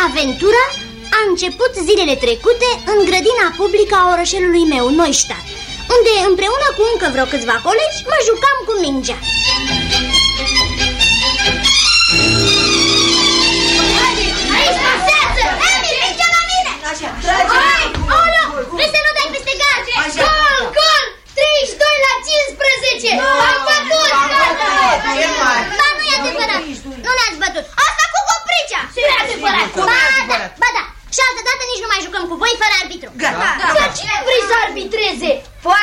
Aventura a început zilele trecute în grădina publică a orășelului meu, Neustadt, unde împreună cu încă vreo câțiva colegi mă jucam cu mingea. Aici pasează! Emi, mingea la mine! Hai, Olo, vrei să nu dai peste gard? Gol, gol! 32 la 15! Am bătut! Ba, nu e adevărat! Nu ne-ați bătut! Asta cu copricea! Nu e adevărat! Ba da! Și altă dată nici nu mai jucăm cu voi fără arbitru.